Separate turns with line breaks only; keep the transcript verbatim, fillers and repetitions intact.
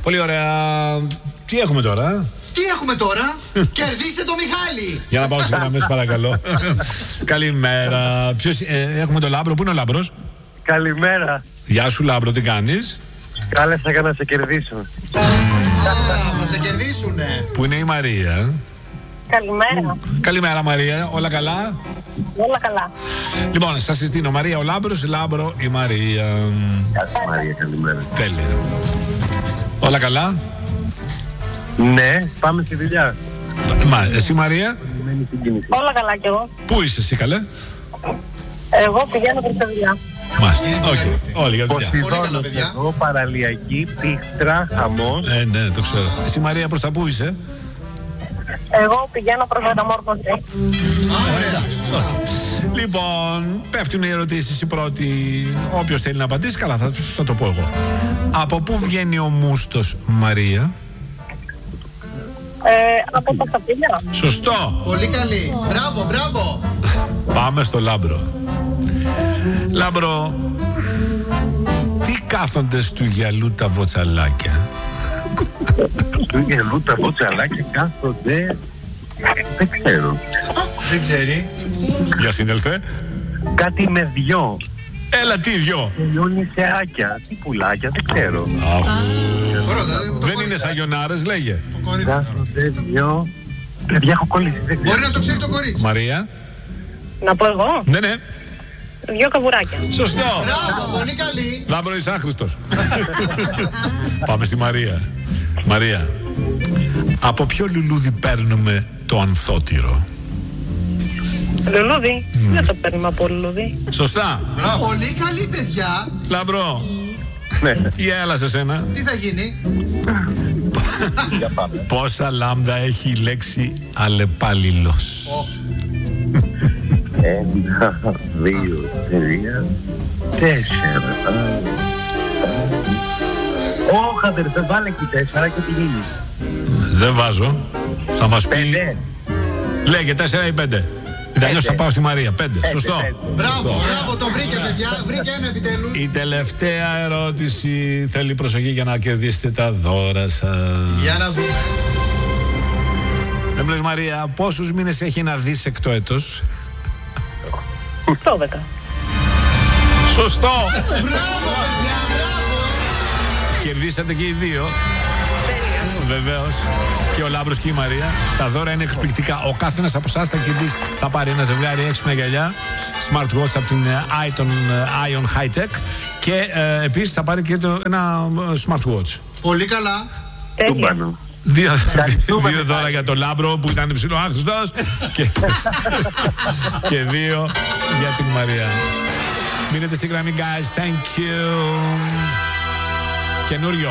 Πολύ ωραία. Τι έχουμε τώρα?
Τι έχουμε τώρα? Κερδίστε το Μιχάλη.
Για να πάω στις γραμμές παρακαλώ. Καλημέρα. Ποιος, ε, έχουμε τον Λάμπρο. Πού είναι ο Λάμπρος?
Καλημέρα.
Γεια σου Λάμπρο, τι κάνεις?
Κάλεσα για να σε κερδίσω.
Α, θα σε κερδίσουνε.
Πού είναι η Μαρία?
Καλημέρα.
Καλημέρα Μαρία, όλα καλά?
Όλα καλά.
Λοιπόν, σας συστήνω Μαρία ο Λάμπρος, Λάμπρο η Μαρία.
Γεια σου Μαρία, καλημέρα.
Τέλεια. Όλα καλά?
Ναι, πάμε στη δουλειά.
Μα, εσύ Μαρία?
Όλα καλά κι εγώ.
Πού είσαι εσύ καλέ?
Εγώ πηγαίνω προς τη δουλειά.
Μάστε, όχι, όλοι για δουλειά.
Ποσειδώνος εδώ, παραλιακή, πίχτρα, χαμός.
Ε, ναι, το ξέρω. Εσύ Μαρία προς τα πού είσαι?
Εγώ πηγαίνω προς μεταμόρφωση.
Λοιπόν, πέφτουν οι ερωτήσεις οι πρώτοι. Όποιος θέλει να απαντήσει, καλά, θα, θα το πω εγώ. Από πού βγαίνει ο μούστος, Μαρία?
Ε, από τα σαπίλια.
Σωστό.
Πολύ καλή. Μπράβο, μπράβο.
Πάμε στο Λάμπρο. Λάμπρο, τι κάθονται στου γυαλού τα βοτσαλάκια?
Του γελού τα βοτσαλάκια κάθονται. Δεν ξέρω.
Δεν ξέρει.
Για συνελθέ.
Κάτι με δυο.
Έλα τι δυο.
Τελειώνει σε άκια. Τι πουλάκια, δεν ξέρω.
Δεν είναι σαγιονάρες, λέγε.
Κάθονται δυο. Παιδιά, έχω κολλήσει. Δεν ξέρω.
Μπορεί να το ξέρει το κορίτσι.
Μαρία.
Να πω εγώ.
Ναι, ναι.
Δυο καβουράκια.
Σωστό.
Μπράβο, πολύ καλή.
Λάμπρο είσαι άχρηστος. Πάμε στη Μαρία. Μαρία, από ποιο λουλούδι παίρνουμε το ανθότυρο?
Λουλούδι. Δεν το παίρνουμε από λουλούδι.
Σωστά.
Πολύ καλή, παιδιά.
Λάμπρο,
Ναι,
ή έλα σε σένα.
Τι θα γίνει?
για πάμε.
Πόσα λάμδα έχει η λέξη αλλεπάλληλος?
Ένα, δύο, τρία, τέσσερα. Ωχ, αδερφέ, βάλε εκεί τέσσερα και τι γίνει.
Δεν βάζω. Θα μας πει.
Πέντε.
Λέγε τέσσερα ή πέντε. Αλλιώς θα πάω στη Μαρία. Πέντε. Σωστό.
Μπράβο, μπράβο, το βρήκε, παιδιά. Βρήκε ένα επιτέλους.
Η τελευταία ερώτηση θέλει προσοχή για να κερδίσετε τα δώρα σας.
Για να δούμε.
Δεν μου λες Μαρία, πόσους μήνες έχει ένα δίσεκτο έτος?
δώδεκα.
Σωστό.
Μπράβο, παιδιά, μπράβο.
Κερδίσατε και οι δύο. Βεβαίως. Και ο Λάμπρος και η Μαρία. Τα δώρα είναι εκπληκτικά. Ο καθένας από εσάς θα κερδίσει, θα πάρει ένα ζευγάρι έξυπνα γυαλιά smartwatch από την Ion, Ion High Tech και ε, επίσης θα πάρει και το, ένα smartwatch.
Πολύ καλά.
Τέλεια.
Δύο, δύο δώρα για τον Λάμπρο που ήταν ψηλό άχρηστος και, και δύο για την Μαρία. Μείνετε στη γραμμή guys. Thank you. Καινούριο.